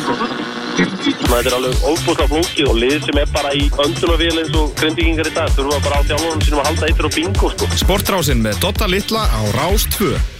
Þetta er alveg óbúslega flókið og lið sem bara í öndunarvél eins og Grindvíkingar í dag þurfa bara á þjálfarunum sínum að halda eittir og bingo sko. Sportrásin með Dodda Litla á Rás 2.